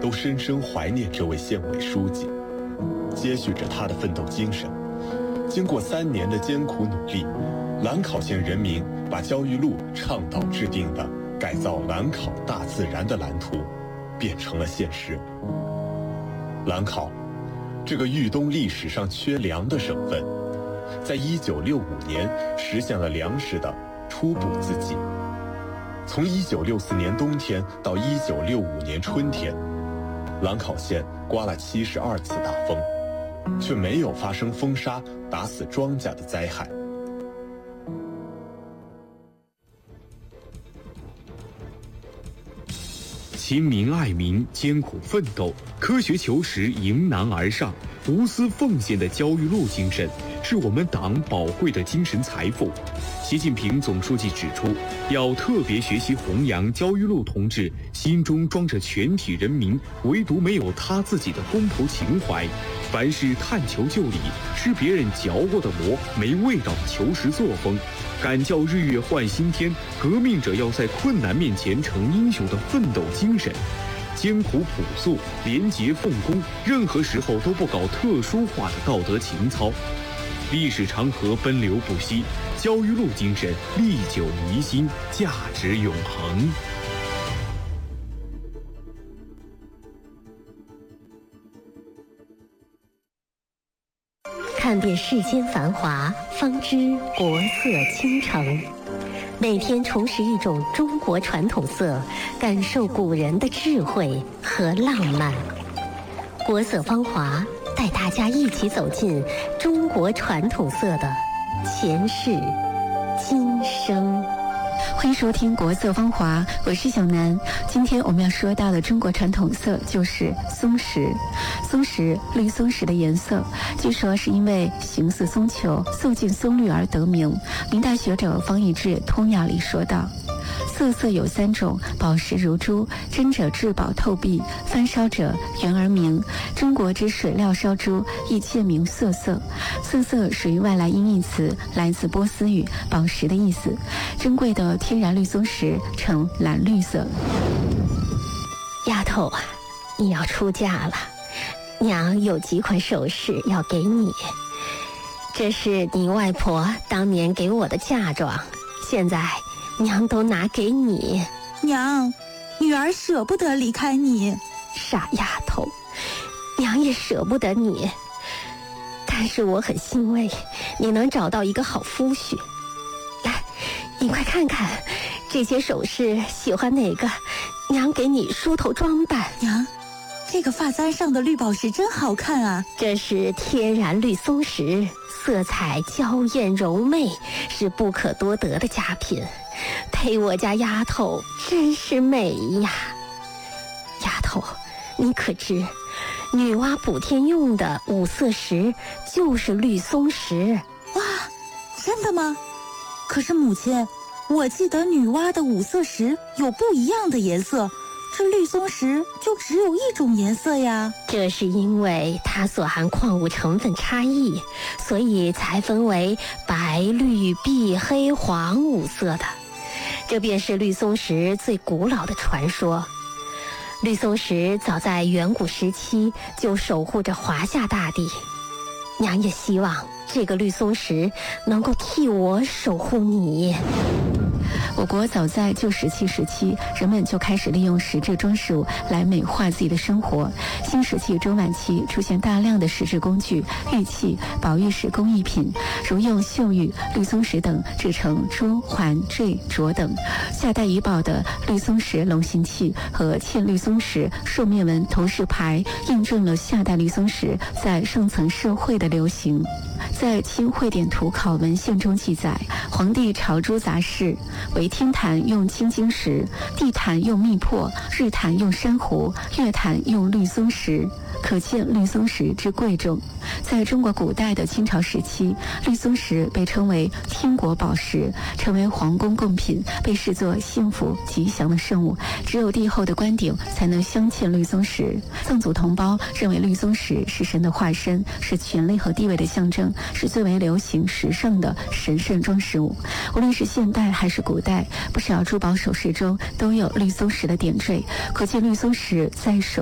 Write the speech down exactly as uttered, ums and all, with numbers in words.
都深深怀念这位县委书记。接续着他的奋斗精神，经过三年的艰苦努力，兰考县人民把焦裕禄倡导制定的改造兰考大自然的蓝图变成了现实。兰考这个豫东历史上缺粮的省份，在一九六五年实现了粮食的初步自给。从一九六四年冬天到一九六五年春天，兰考县刮了七十二次大风，却没有发生风沙打死庄稼的灾害。 亲民爱民、艰苦奋斗、科学求实、迎难而上、无私奉献的焦裕禄精神，是我们党宝贵的精神财富。习近平总书记指出，要特别学习弘扬焦裕禄同志心中装着全体人民唯独没有他自己的公仆情怀，凡事探求就理，吃别人嚼过的馍没味道的求实作风，敢叫日月换新天，革命者要在困难面前成英雄的奋斗精神，艰苦朴素、廉洁奉公，任何时候都不搞特殊化的道德情操。历史长河奔流不息，焦裕禄精神历久弥新，价值永恒。 看遍世间繁华，方知国色倾城。每天重拾一种中国传统色，感受古人的智慧和浪漫。国色芳华带大家一起走进中国传统色的前世今生。 欢迎收听国色芳华，我是小南。今天我们要说到的中国传统色就是松石。松石，绿松石的颜色，据说是因为形似松球、色近松绿而得名。明代学者方逸志《通雅》里说道：色色有三种，宝石如珠，真者至宝透碧，翻烧者圆而明。中国之水料烧珠亦切名色色。色色属于外来音译词，来自波斯语宝石的意思。珍贵的天然绿松石呈蓝绿色。 丫头啊，你要出嫁了，娘有几款首饰要给你。这是你外婆当年给我的嫁妆，现在娘都拿给你。 娘，女儿舍不得离开你。 傻丫头，娘也舍不得你，但是我很欣慰你能找到一个好夫婿。来，你快看看这些首饰，喜欢哪个，娘给你梳头装扮。 娘，这个发簪上的绿宝石真好看啊！ 这是天然绿松石，色彩娇艳柔媚，是不可多得的佳品，配我家丫头真是美呀。丫头，你可知女娲补天用的五色石就是绿松石？ 哇，真的吗？可是母亲，我记得女娲的五色石有不一样的颜色，这绿松石就只有一种颜色呀。 这是因为它所含矿物成分差异，所以才分为白、绿、碧、黑、黄五色的。这便是绿松石最古老的传说。绿松石早在远古时期就守护着华夏大地，娘也希望这个绿松石能够替我守护你。 我国早在旧石器时期，人们就开始利用石质装饰物来美化自己的生活。新石器中晚期出现大量的石质工具、玉器、宝玉石工艺品，如用秀玉、绿松石等制成珠、环、坠、镯等。夏代遗宝的绿松石龙形器和嵌绿松石兽面纹头饰牌，印证了夏代绿松石在上层社会的流行。在清会典图考文献中记载，皇帝朝珠杂事为天坛用青金石，地坛用密破，日坛用珊瑚，月坛用绿松石，可见绿松石之贵重。在中国古代的清朝时期，绿松石被称为天国宝石，成为皇宫贡品，被视作幸福吉祥的圣物。只有帝后的官鼎才能镶嵌绿松石。藏族同胞认为绿松石是神的化身，是权力和地位的象征，是最为流行时尚的神圣装饰物。无论是现代还是古代，不少珠宝首饰中都有绿松石的点缀，可见绿松石在手